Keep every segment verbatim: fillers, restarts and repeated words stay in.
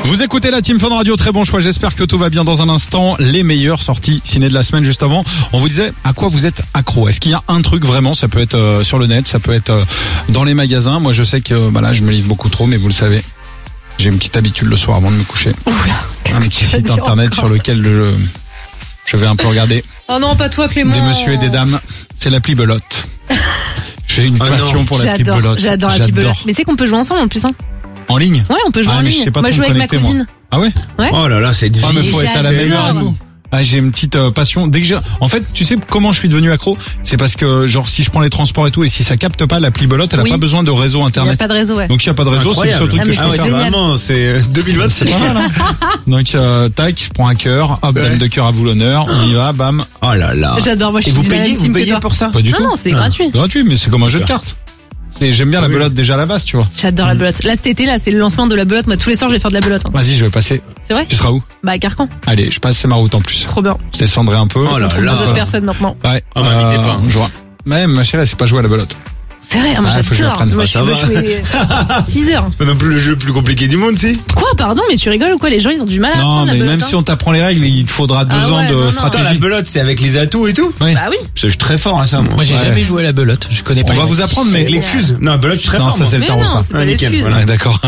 Vous écoutez la Team Fun Radio, très bon choix, j'espère que tout va bien dans un instant. Les meilleures sorties ciné de la semaine. Juste avant, on vous disait à quoi vous êtes accro. Est-ce qu'il y a un truc vraiment, ça peut être euh, sur le net, ça peut être euh, dans les magasins. Moi je sais que euh, bah là je me livre beaucoup trop, mais vous le savez, j'ai une petite habitude le soir avant de me coucher. Oula, qu'est-ce un que petit tu vas site dire internet encore sur lequel je, je vais un peu regarder Oh non, pas toi Clément. des messieurs et des dames. C'est l'appli Belote. J'ai une Ah passion non. pour l'appli J'adore, Belote. j'adore l'appli Belote. Mais tu sais qu'on peut jouer ensemble en plus, hein. En ligne? Ouais, on peut jouer Ah, en mais je ligne. sais pas Moi, je trop joue me avec ma connecter, moi. cousine. Ah ouais? Ouais. Oh là là, cette vie. Ah, mais faut être à la même heure j'adore. et tout. Ah, j'ai une petite euh, passion. Dès que j'ai, en fait, tu sais comment je suis devenu accro? C'est parce que, genre, si je prends les transports et tout, et si ça capte pas, l'appli Belote, elle a Oui. pas besoin de réseau Il n'y a internet. pas de réseau, ouais. Donc, il n'y a pas de réseau, c'est le seul Incroyable. truc Ah, que mais je Ah peux ouais, faire. c'est génial. vraiment, c'est deux mille vingt-six. C'est pas mal, hein. Donc, euh, tac, prends un cœur, hop, dame de cœur à vous l'honneur, on y va, bam. Oh là là. J'adore, moi je Et suis vous de la payez, même vous team que payez toi. pour ça? Pas du Non, tout. non, c'est Ah. gratuit. Gratuit, mais c'est comme un jeu de cartes. Et j'aime bien la Oui. belote déjà à la base, tu vois. J'adore la belote. Là, cet été, là, c'est le lancement de la belote. Moi, tous les soirs, je vais faire de la belote. hein. Vas-y, je vais passer. C'est vrai? Tu seras où? Bah, à Carcan. Allez, je passe, c'est ma route en plus. Trop bien. Je descendrai un peu. Oh là On trouve là. deux autres personnes maintenant. Ouais. Ah, bah, invitez pas. je vois. Même ma chérie, elle sait pas jouer à la belote. C'est vrai, moi Ah, faut que je j'adore. l'apprenne. Moi, Ah, je ça veux va. jouer six heures. C'est pas non plus le jeu le plus compliqué du monde, si. Quoi, pardon, mais tu rigoles ou quoi? Les gens, ils ont du mal à Non, apprendre la mais belote. même hein. si on t'apprend les règles, il te faudra deux Ah ans ouais, de non, non. Attends, la stratégie. belote, c'est avec les atouts et tout. Oui. Bah oui. Je suis très fort à ça, moi. Moi, j'ai Ouais. jamais joué à la belote. Je connais pas. On les va vous règles. apprendre, mais Avec l'excuse. Non, belote, je suis très Non, fort. ça moi. c'est le Mais tarot, non, ça. c'est pas Ah, nickel, l'excuse. voilà. Ouais, d'accord.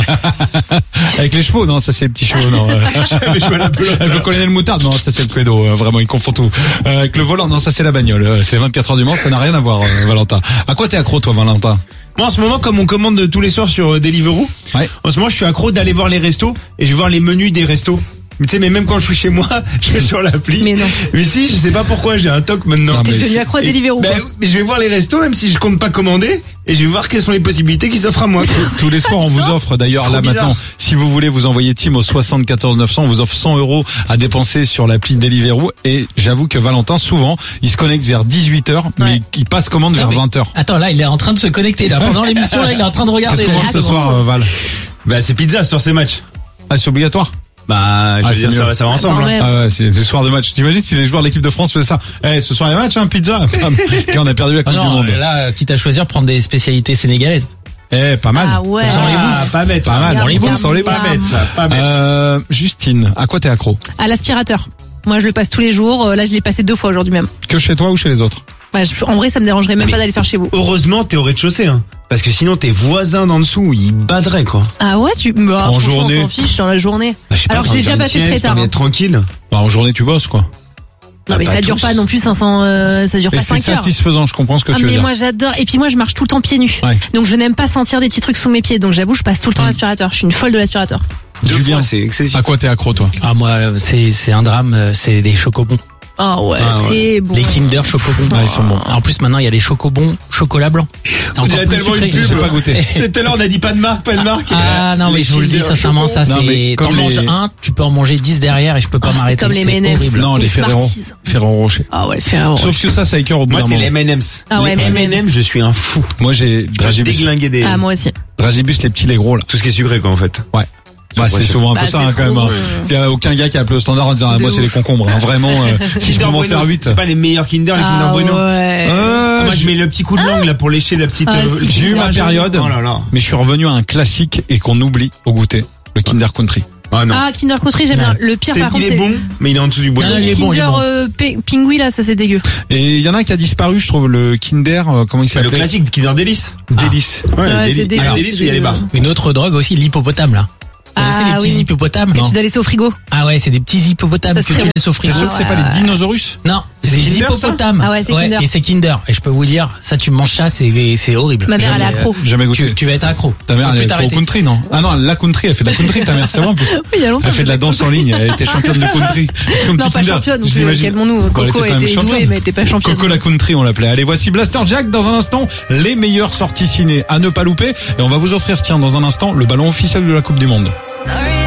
Avec les chevaux, non, ça c'est les petits chevaux, non. Jamais joué à la belote. Avec le colonel Moutarde, non, ça c'est le pédo, euh, vraiment, il confond tout. Euh, avec le volant, non, ça c'est la bagnole. Euh, C'est les vingt-quatre heures du Mans, ça n'a rien à voir, euh, Valentin. À quoi t'es accro, toi, Valentin? Moi, en ce moment, comme on commande tous les soirs sur euh, Deliveroo, Ouais. en ce moment, je suis accro d'aller voir les restos et je vais voir les menus des restos. Mais tu sais, mais même quand je suis chez moi, je vais sur l'appli. Mais non. Mais si, je sais pas pourquoi, j'ai un toc maintenant. Non, T'es mais devenu c'est- accro à Et- Deliveroo. ben, quoi. mais je vais voir les restos, même si je compte pas commander, et je vais voir quelles sont les possibilités qui s'offrent à moi. Tous les soirs, on vous offre d'ailleurs C'est là trop bizarre. maintenant, si vous voulez vous envoyer Team au soixante-quatorze neuf cents, on vous offre cent euros à dépenser sur l'appli Deliveroo. Et j'avoue que Valentin, souvent, il se connecte vers dix-huit heures, mais Ouais. il passe commande Non, vers mais- vingt heures. Attends, là, il est en train de se connecter. Là, pendant l'émission, là, il est en train de Qu'est-ce regarder. qu'on là, mange ce justement. soir, euh, Val? Bah, c'est pizza sur ces matchs. Ah, c'est obligatoire? Bah, je Ah, veux c'est dire, mieux. ça va, ça va ensemble. quand hein. même. Ah ouais, c'est des soirs de match. T'imagines si les joueurs de l'équipe de France faisaient ça? Eh, ce soir, il y a match, hein, pizza. Et on a perdu la Ah Coupe du non, Monde. là, quitte à choisir, prendre des spécialités sénégalaises. Eh, pas mal. Ah ouais. Comme ça, on les Ah, bouffe. pas bête. Pas ça. mal. Regarde, On les regarde, bouffe sans les regarde. Pas bête, ça. Pas bête. Euh, Justine, à quoi t'es accro? À l'aspirateur. Moi, je le passe tous les jours. Euh, Là, je l'ai passé deux fois aujourd'hui même. Que chez toi ou chez les autres? Bah, je- en vrai, ça me dérangerait même pas d'aller le faire chez vous. Heureusement, t'es au rez-de-chaussée, hein. Parce que sinon, tes voisins d'en dessous, ils baderaient, quoi. Ah ouais, tu. Bah, En franchement, journée. on s'en fiche dans la journée. Bah, je sais pas, Alors que t'as j'ai déjà une passé sieste, très tard. t'as envie hein. d'être tranquille. Bah, en journée, tu bosses, quoi. Non, mais pas ça dure tous. pas non plus cinq cents. Euh, ça dure Et pas c'est cinq heures. satisfaisant, je comprends ce que Ah tu veux mais dire. moi j'adore, et puis moi je marche tout le temps pieds nus, Ouais. donc je n'aime pas sentir des petits trucs sous mes pieds, donc j'avoue je passe tout le temps Mm. l'aspirateur, je suis une folle de l'aspirateur. Deux Julien, fois, c'est excessif. à quoi t'es accro, toi? Ah, moi, c'est, c'est un drame, euh, c'est les chocobons. Oh ouais, Ah ouais. c'est bon. Les Kinder chocobons. Ouais, ils sont bons. En plus, maintenant, il y a les chocobons chocolat blanc. C'est On encore dirait plus tellement sucré. une pub. J'ai pas goûté. C'est tout à l'heure, on a dit pas de marque, pas de marque. Ah non, mais Les je vous le dis Kinder sincèrement, ça Non, mais c'est. comme T'en manges les- un, tu peux en manger dix derrière et je peux pas Ah, c'est m'arrêter. comme les M and M's. horrible. Non, les Les Ferrero. Smarties. Ferrero Rocher. Ah ouais, le Ferrero. Sauf que ça, ça écœure au bout Moi, d'un c'est moment. les M and M's. Ah ouais, les M and M and M's, je suis un fou. Moi, j'ai Je Dragibus. déglinguer des. Ah moi aussi. Dragibus, les petits, les gros, là. Tout ce qui est sucré, quoi, en fait. Ouais. Bah, c'est souvent un peu Bah, ça, c'est hein, quand trop même. hein. bon. Il y a aucun gars qui a appelé au standard en disant, ah, De moi, c'est ouf. les concombres, hein. Vraiment, euh, si je peux Kinder m'en Bueno, faire huit. c'est pas les meilleurs Kinder, les Kinder Ah Bueno. ouais. Euh, Moi, je je- mets le petit coup de langue, là, pour lécher la petite. Ah, euh, si, le j'ai eu ma fromage. période. Oh là là. mais je suis revenu à un classique et qu'on oublie au goûter. Le Kinder Country. Ah non. Ah Kinder Country j'aime bien. Le pire C'est- par contre il est c'est bon, mais il est en dessous du bois. Non, non, il est bon, il est Kinder bon. euh, Pe- Pingui là, ça c'est dégueu. Et il y en a un qui a disparu, je trouve, le Kinder, euh, comment il Le s'appelle? classique, Kinder Délice. Délice. Ouais, Ouais, le c'est délice. dégueu, Alors, c'est délice, où il y a les dégueu. barres. Une autre drogue aussi, l'hippopotame là. Vous Ah, connaissez les petits oui. hippopotames? Et tu dois laisser au frigo. Ah ouais, c'est des petits hippopotames Ça, que c'est tu très laisses au T'es frigo. sûr que c'est ouais, pas les ouais. dinosaurus? Non, c'est C'est des Kinder, ça hippopotames. Ah ouais, c'est Kinder. Et c'est Kinder. Et je peux vous dire, ça tu manges ça, c'est c'est horrible. Ma mère elle est Jamais, accro. Jamais euh, goûté. Tu, tu vas être accro. Ta mère, Faut elle plus est trop au t'arrêter. country, non? Ah non, la country, elle fait de la country, ta mère, c'est vrai en plus. Oui, il y a longtemps. Elle fait de la danse en ligne, elle était championne de country. Son Non, petit pas Kinder, championne, donc j'imagine. calmons-nous. Bon, elle Coco était quand même était championne. douée, mais elle était pas championne. Coco la country, on l'appelait. Allez, voici Blaster Jack dans un instant, les meilleures sorties ciné à ne pas louper. Et on va vous offrir, tiens, dans un instant, le ballon officiel de la Coupe du Monde. Sorry